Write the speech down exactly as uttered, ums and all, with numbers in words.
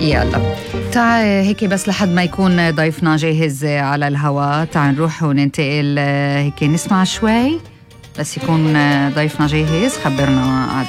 يلا تعال هيك بس لحد ما يكون ضيفنا جاهز على الهواء، تعال نروح وننتقل هيك نسمع شوي بس يكون ضيفنا جاهز. خبرنا